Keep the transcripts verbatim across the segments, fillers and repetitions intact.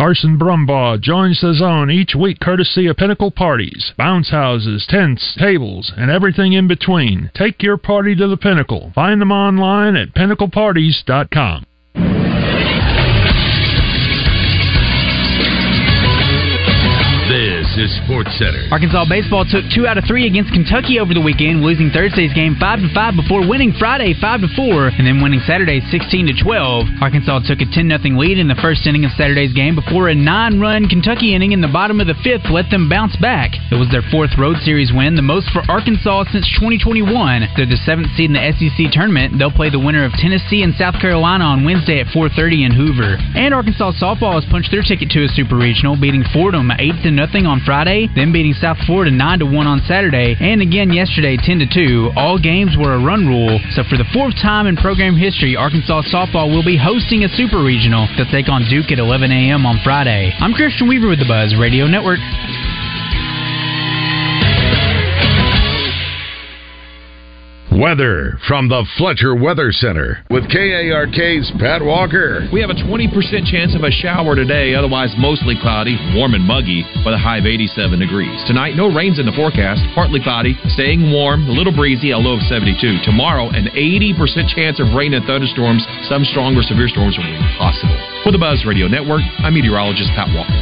Carson Brumbaugh joins the zone each week courtesy of Pinnacle Parties, bounce houses, tents, tables, and everything in between. Take your party to the Pinnacle. Find them online at pinnacle parties dot com. This is SportsCenter. Arkansas baseball took two out of three against Kentucky over the weekend, losing Thursday's game five to five before winning Friday five to four, and then winning Saturday sixteen to twelve. Arkansas took a ten nothing lead in the first inning of Saturday's game before a nine-run Kentucky inning in the bottom of the fifth let them bounce back. It was their fourth road series win, the most for Arkansas since twenty twenty-one. They're the seventh seed in the S E C tournament. They'll play the winner of Tennessee and South Carolina on Wednesday at four thirty in Hoover. And Arkansas softball has punched their ticket to a super regional, beating Fordham eight to nothing on Friday, then beating South Florida nine to one on Saturday, and again yesterday ten to two. All games were a run rule, so for the fourth time in program history, Arkansas softball will be hosting a super regional. They'll take on Duke at eleven a.m. on Friday. I'm Christian Weaver with the Buzz Radio Network. Weather from the Fletcher Weather Center with K A R K's Pat Walker. We have a twenty percent chance of a shower today, otherwise mostly cloudy, warm and muggy, with a high of eighty-seven degrees. Tonight, no rains in the forecast, partly cloudy, staying warm, a little breezy, a low of seventy-two. Tomorrow, an eighty percent chance of rain and thunderstorms. Some strong or severe storms will be possible. For the Buzz Radio Network, I'm meteorologist Pat Walker.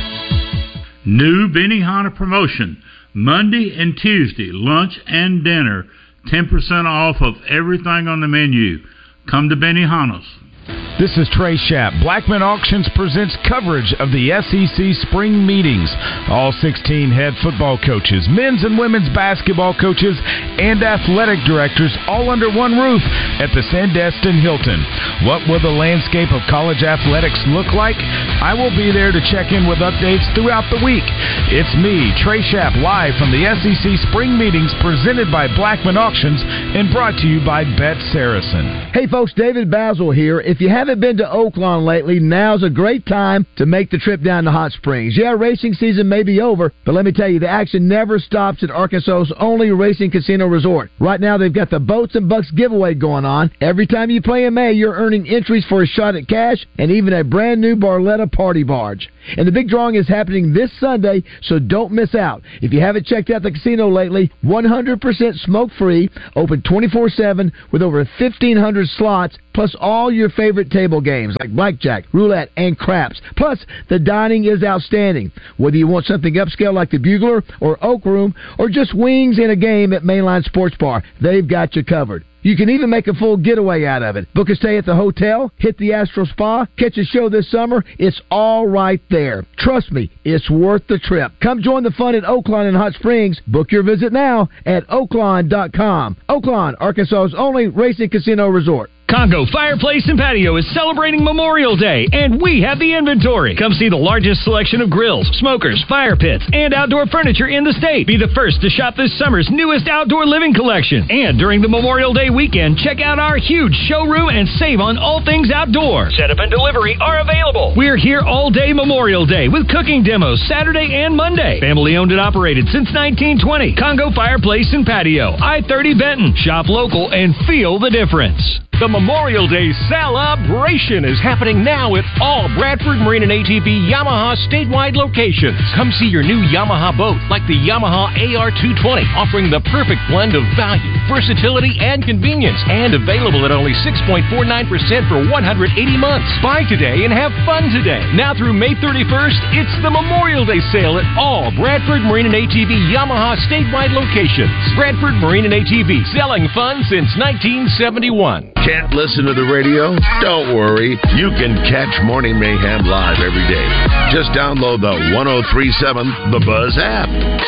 New Benihana promotion, Monday and Tuesday, lunch and dinner. ten percent off of everything on the menu. Come to Benihana's. This is Trey Schapp. Blackman Auctions presents coverage of the S E C spring meetings. All sixteen head football coaches, men's and women's basketball coaches, and athletic directors all under one roof at the Sandestin Hilton. What will the landscape of college athletics look like? I will be there to check in with updates throughout the week. It's me, Trey Schapp, live from the S E C spring meetings presented by Blackman Auctions and brought to you by Bet Saracen. Hey folks, David Basil here. If you haven't been to Oaklawn lately, now's a great time to make the trip down to Hot Springs. Yeah, racing season may be over, but let me tell you, the action never stops at Arkansas's only racing casino resort. Right now, they've got the Boats and Bucks giveaway going on. Every time you play in May, you're earning entries for a shot at cash and even a brand new Barletta party barge. And the big drawing is happening this Sunday, so don't miss out. If you haven't checked out the casino lately, one hundred percent smoke-free, open twenty-four seven with over fifteen hundred slots, plus all your favorite table games like blackjack, roulette, and craps. Plus, the dining is outstanding. Whether you want something upscale like the Bugler or Oak Room, or just wings and a game at Mainline Sports Bar, they've got you covered. You can even make a full getaway out of it. Book a stay at the hotel, hit the Astro Spa, catch a show this summer. It's all right there. Trust me, it's worth the trip. Come join the fun at Oaklawn in Hot Springs. Book your visit now at oaklawn dot com. Oaklawn, Arkansas's only racing casino resort. Congo Fireplace and Patio is celebrating Memorial Day, and we have the inventory. Come see the largest selection of grills, smokers, fire pits, and outdoor furniture in the state. Be the first to shop this summer's newest outdoor living collection. And during the Memorial Day weekend, check out our huge showroom and save on all things outdoor. Setup and delivery are available. We're here all day Memorial Day with cooking demos Saturday and Monday. Family owned and operated since nineteen twenty. Congo Fireplace and Patio, I thirty Benton. Shop local and feel the difference. The Memorial Day celebration is happening now at all Bradford Marine and A T V Yamaha statewide locations. Come see your new Yamaha boat like the Yamaha A R two twenty, offering the perfect blend of value, versatility, and convenience, and available at only six point four nine percent for one hundred eighty months. Buy today and have fun today. Now through May thirty-first, it's the Memorial Day sale at all Bradford Marine and A T V Yamaha statewide locations. Bradford Marine and A T V, selling fun since nineteen seventy-one. Can't listen to the radio? Don't worry. You can catch Morning Mayhem live every day. Just download the one oh three point seven The Buzz app.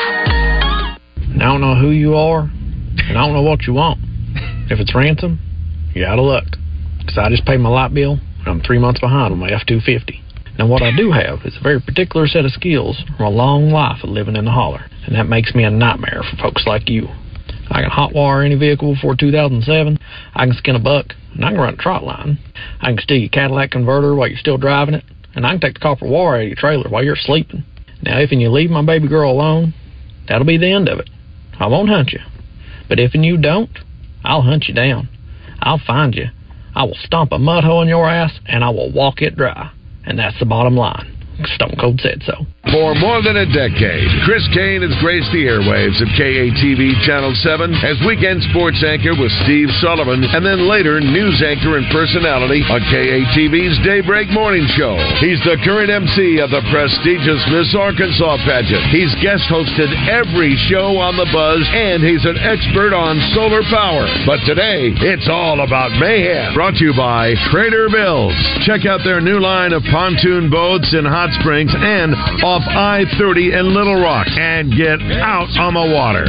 I don't know who you are, and I don't know what you want. If it's ransom, you're out of luck. Because I just paid my light bill, and I'm three months behind on my F two fifty. Now, what I do have is a very particular set of skills from a long life of living in the holler, and that makes me a nightmare for folks like you. I can hot wire any vehicle before two thousand seven. I can skin a buck, and I can run a trot line. I can steal your Cadillac converter while you're still driving it, and I can take the copper wire out of your trailer while you're sleeping. Now, if and you leave my baby girl alone, that'll be the end of it. I won't hunt you. But if and you don't, I'll hunt you down. I'll find you. I will stomp a mud hole in your ass, and I will walk it dry. And that's the bottom line. Stone Cold said so. For more than a decade, Chris Kane has graced the airwaves of K A T V Channel seven as weekend sports anchor with Steve Sullivan, and then later news anchor and personality on K A T V's Daybreak Morning Show. He's the current M C of the prestigious Miss Arkansas pageant. He's guest hosted every show on The Buzz, and he's an expert on solar power. But today, it's all about mayhem. Brought to you by Trader Bills. Check out their new line of pontoon boats in Hot Springs and off I thirty in Little Rock, and get out on the water.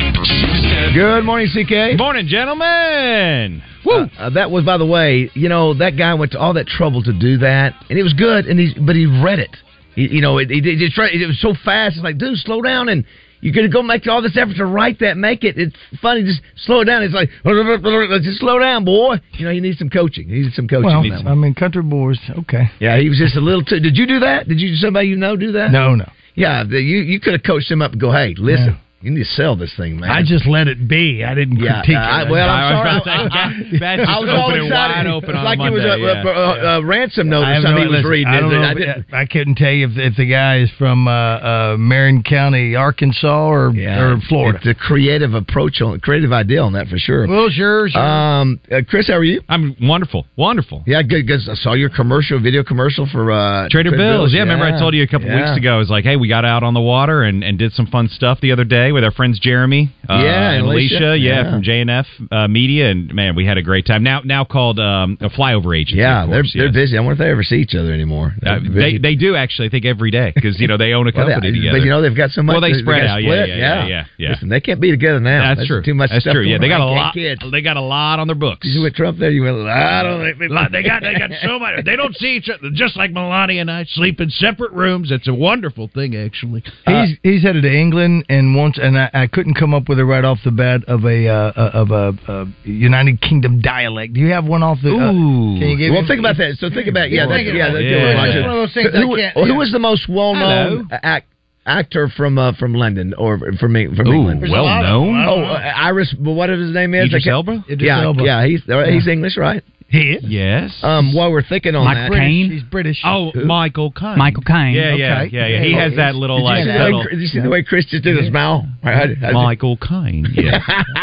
Good morning, C K. Morning, gentlemen. Woo. Uh, uh, that was, by the way, you know, that guy went to all that trouble to do that, and it was good, and he, but he read it. He, you know, it, it, it, it was so fast. It's like, dude, slow down, and you're going to go make all this effort to write that, make it. It's funny, just slow it down. It's like, just slow down, boy. You know, he needs some coaching. He needs some coaching. Well, on that one. I mean, country boys, okay. Yeah, he was just a little too. Did you do that? Did you somebody you know do that? No, no. Yeah, the, you you could have coached him up and go, hey, listen. Yeah. You need to sell this thing, man. I just let it be. I didn't yeah, critique uh, it. Well, I'm I sorry. was, I, I, I was all excited. Wide open it's on like Monday, it was a, yeah. a, a, a ransom note or I something no, he was listen, reading. I, don't know I, if, didn't, I couldn't tell you if, if the guy is from uh, uh, Marion County, Arkansas, or, yeah, or Florida. It's a creative approach, on creative idea on that for sure. Well, sure, sure. Um, uh, Chris, how are you? I'm wonderful, wonderful. Yeah, good. Cause I saw your commercial, video commercial for uh, Trader, Trader Bills. Bills. Yeah, yeah, remember I told you a couple yeah. weeks ago. I was like, hey, we got out on the water and, and did some fun stuff the other day with our friends Jeremy. Uh, Yeah, and Alicia, Alicia, yeah, yeah. from J N F uh, Media, and man, we had a great time. Now, now called um, a flyover agency. Yeah, of course, they're yes. they're busy. I wonder if they ever see each other anymore. Uh, they they do actually. I think every day because you know they own a well, company they, together. But you know they've got so much. Well, they, they spread they out. Split. Yeah, yeah, yeah, yeah, yeah. Listen, they can't be together now. That's, That's true. Too much. That's stuff true. Yeah, they got a on. lot. Kids. They got a lot on their books. You went Trump there. You went. I don't think they got they got so much. They don't see each other. Just like Melania and I sleep in separate rooms. It's a wonderful thing, actually. He's uh, he's headed to England, and once, and I, I couldn't come up with it right off the bat of a uh, of a, a United Kingdom dialect. Do you have one off the? Ooh. Uh, can you give well, me, think about that. So think about yeah, that, yeah, that, yeah, yeah. It's one of those things Who, I can't, who yeah. was the most well-known act, actor from uh, from London or from from Ooh, England? well known. Oh, uh, Iris. Well, what his name is? Idris Elba? Idris Yeah, Elba. yeah. He's uh, he's English, right? He is. Yes. Um, while we're thinking on Michael that, Caine? He's British. Oh, Who? Michael Caine. Michael Caine. Yeah, yeah, Okay. yeah, yeah. He has that little did you like see the little. way, did you see the way Chris just did his mouth? Right? Michael Caine. Yeah,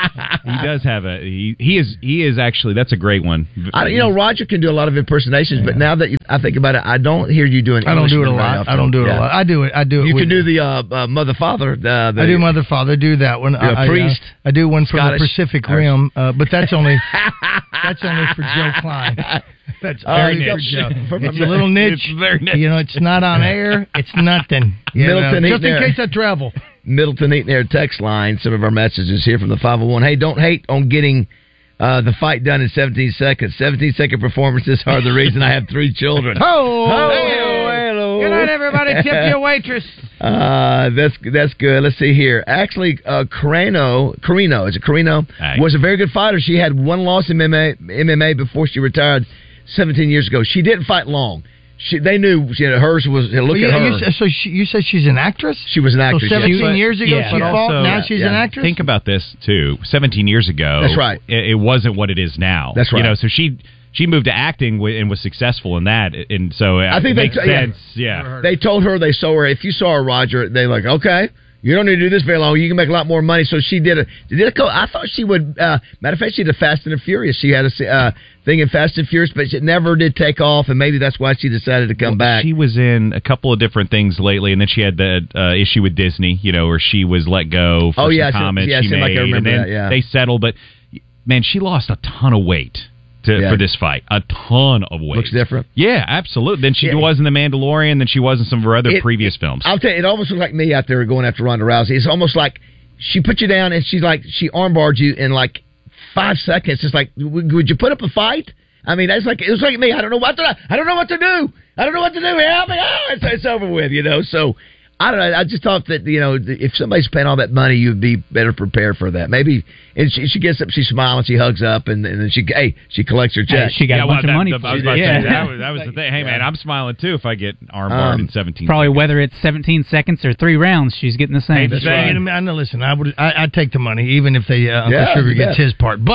he does have a. He, he is. He is actually. That's a great one. I, you know, Roger can do a lot of impersonations, yeah. but now that you, I think about it, I don't hear you doing. I don't do it a Englishman very lot. often. I don't do it yeah. a lot. I do it. I do it. You with, can do the uh, uh, mother father. Uh, the, I do mother father. Do that one. You're I, a priest. I, uh, I do one from Scottish. the Pacific Rim, uh, but that's only that's only for Joe Klein. That's Oh, very you niche. got- It's a little niche. It's very niche. You know, it's not on air. It's nothing. You Middleton know, ain't just in there. case I travel. Middleton Eaton Air text line. Some of our messages here from the five oh one. Hey, don't hate on getting uh, the fight done in seventeen seconds. seventeen second performances are the reason I have three children. Oh, hello, hello. Good night, everybody. Tip your waitress. Uh, that's that's good. Let's see here. Actually, uh, Carino, Carino, is it Carino? Hey. Was a very good fighter. She had one loss in M M A, M M A before she retired seventeen years ago. She didn't fight long. She, they knew you know, hers was. Look Well, you, at her. you, so she, you said she's an actress? She was an actress. So seventeen yes. years ago yeah, she but fought. also- Now yeah, she's yeah. an actress. Think about this too. Seventeen years ago, That's right. It, it wasn't what it is now. That's right. You know, so she she moved to acting wi- and was successful in that, and so I think it they makes t- yeah. sense. Yeah. They told her they saw her. If you saw her, Roger, they like okay. You don't need to do this very long. You can make a lot more money. So she did a. Did a co- I thought she would. Uh, matter of fact, she did a Fast and the Furious. She had a uh, thing in Fast and Furious, but it never did take off. And maybe that's why she decided to come Well, back. She was in a couple of different things lately, and then she had the uh, issue with Disney, you know, where she was let go for Oh, yeah, some so- comments yeah, she seemed made, like I remember and then that, yeah. they settled. But man, she lost a ton of weight to, Yeah. for this fight, a ton of weight. Looks different. Yeah, absolutely. Then she Yeah. was in The Mandalorian, then she was in some of her other It- previous films. I'll tell you, it almost looks like me out there going after Ronda Rousey. It's almost like she put you down and she's like she armbarred you in like five seconds. It's like, would, would you put up a fight? I mean, that's like it was like me. I don't know what to. I don't know what to do. I don't know what to do. Help me! Oh, it's, it's over with, you know. So I don't know. I just thought that you know, if somebody's paying all that money, you'd be better prepared for that. Maybe and she, she gets up, she smiles, she hugs up, and, and then she hey, she collects her check. Hey, she got Yeah, a bunch well, of money that, for I was it. about to Yeah. say, that was, that was the thing. Hey, man, I'm smiling too if I get armbarred Um, in seventeen. Probably seconds. whether it's seventeen seconds or three rounds, she's getting the same. Hey, I know, listen, I would, I, I'd take the money, even if they uh, Uncle Yeah, Sugar yeah. gets his part. But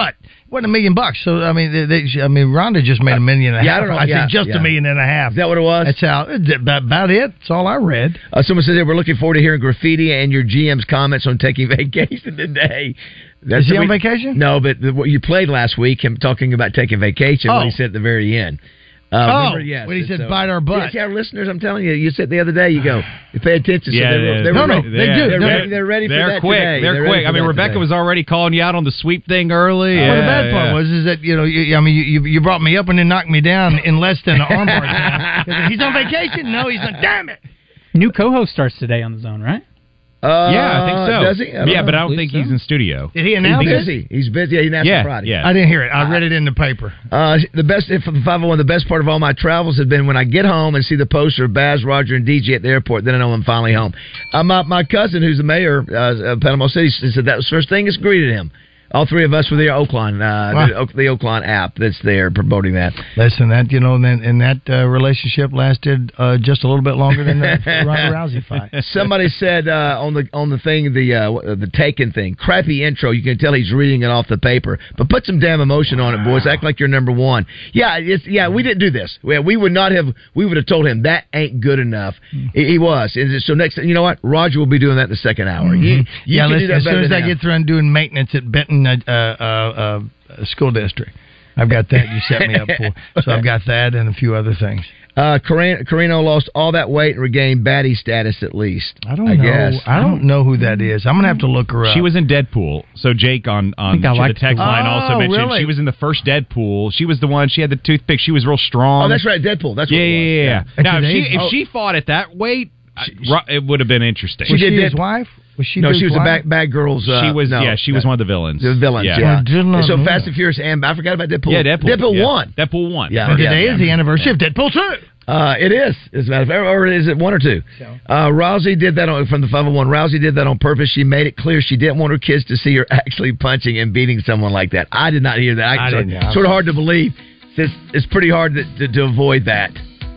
What, a million bucks? So I mean, they, they, I mean, Rhonda just made a million and a Yeah, half. I don't know. I Yeah, said just yeah. a million and a half. Is that what it was? That's how. About, about it. That's all I read. Uh, someone says, hey, we're looking forward to hearing Graffiti and your G M's comments on taking vacation today. That's Is he the on re- vacation? No, but the, what you played last week, him talking about taking vacation, Oh. what he said at the very end. Uh, Oh, remember, yes, when he and said so- bite our butt. Yes, yeah, our listeners, I'm telling you, you said the other day, you go, you pay attention. So Yeah, they were, yeah, they no, were no, ready, they they're, do. They're, No, ready, they're ready They're for that quick. today. They're, ready quick. for I mean, that Rebecca today. was already calling you out on the sweep thing early. Well, Yeah, the bad part yeah. was is that you know you, I mean you, you brought me up and then knocked me down in less than an armbar time. He's on vacation. No, he's not. Damn it! New co-host starts today on the Zone, right? Uh, Yeah, I think so. Does he? I don't yeah, know. but I don't believe think he's so. in studio. Did he He's announce it? busy. He's busy. Yeah, he announced Yeah, it Friday. yeah. I didn't hear it. I read it in the paper. Uh, the best for the five oh one. The best part of all my travels have been when I get home and see the poster of Baz, Roger, and D J at the airport. Then I know I'm finally home. Uh, my my cousin, who's the mayor uh, of Panama City, said that was the first thing that's greeted him. All three of us with the Oakland, uh, Wow. the, Oak- the Oakland app that's there promoting that. Listen, that you know, and, then, and that uh, relationship lasted uh, just a little bit longer than the Ronda Rousey fight. Somebody said uh, on the on the thing the uh, the Taken thing, crappy intro. You can tell he's reading it off the paper, but put some damn emotion on it, boys. Act like you're number one. Yeah, it's yeah. We didn't do this. We, we would not have. We would have told him that ain't good enough. He, he was. And so next, you know what? Roger will be doing that in the second hour. You, you yeah, can do listen, that as soon better as than I him. get through doing maintenance at Benton uh, uh, uh, uh, School District, I've got that you set me up for. So I've got that and a few other things. Uh, Carino, Carino lost all that weight and regained baddie status at least. I don't I know. guess. I don't know who that is. I'm gonna have to look her up. She was in Deadpool. So Jake on on think I the liked text the- line Oh, also mentioned really? she was in the first Deadpool. She was the one. She had the toothpick. She was real strong. Oh, that's right, Deadpool. That's yeah, what it was. yeah, yeah, yeah. Now, if Today- she if oh. she fought at that weight, I- ru- it would have been interesting. was She she did his that- wife? Was she No, his she was wife? a bad, bad girl's. Uh, she was no, yeah, she was one of the villains. The villains, Yeah. yeah. I did not so know Fast that. and Furious, and I forgot about Deadpool. Yeah, Deadpool. Deadpool yeah. one. Deadpool one. Yeah. And yeah, today yeah. is the anniversary of Deadpool two. Uh, it is, as a matter of fact, or is it one or two? Uh, Rousey did that on, from the five oh one. Rousey did that on purpose. She made it clear she didn't want her kids to see her actually punching and beating someone like that. I did not hear that. I, I sort, didn't, yeah. sort of hard to believe. It's, it's pretty hard to, to, to avoid that.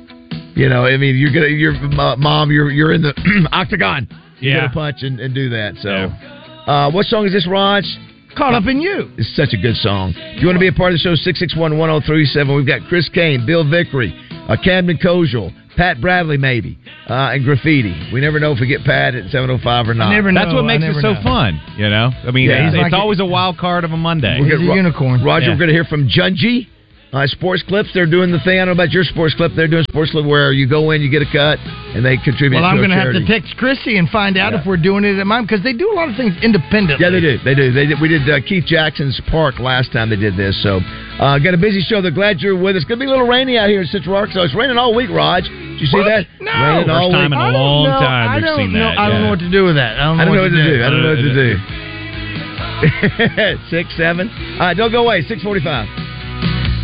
You know, I mean, you're gonna, you're uh, mom, you're you're in the octagon. You're Yeah. gonna punch and, and do that. So, uh, what song is this, Raj? Caught Up in You. It's such a good song. If you want to be a part of the show, six six one, one oh three seven. We've got Chris Kane, Bill Vickery, uh, Camden Kojal, Pat Bradley maybe, uh, and Graffiti. We never know if we get Pat at seven oh five or not. never That's know. what I makes it never so know. fun, you know. I mean, Yeah, it's, he's it's like- always a wild card of a Monday. We're He's gonna- a unicorn. Roger, Yeah. we're going to hear from Junji. Uh, sports clips, they're doing the thing. I don't know about your sports clip. They're doing sports clip where you go in, you get a cut, and they contribute. Well, I'm to a going to have charity. to text Chrissy and find out Yeah. if we're doing it at mine because they do a lot of things independently. Yeah, they do. They do. They did. We did uh, Keith Jackson's Park last time they did this. So, uh, got a busy show. They're glad you're with us. It's going to be a little rainy out here in Central Arkansas. It's raining all week, Raj. Did you see What? that? No. Raining First all time week. in a I don't long know. time I we've don't seen know. that. I don't yeah. know what to do with that. I don't know, I don't know what what to do. I don't know Uh, what to do. Six, seven. All right, don't go away. Six forty-five.